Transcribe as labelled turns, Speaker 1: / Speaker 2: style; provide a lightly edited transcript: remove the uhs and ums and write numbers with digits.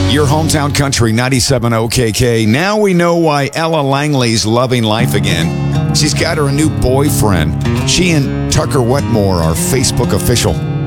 Speaker 1: Your hometown country, 97 OKK. Now we know why Ella Langley's loving life again. She's got her a new boyfriend. She and Tucker Wetmore are Facebook official.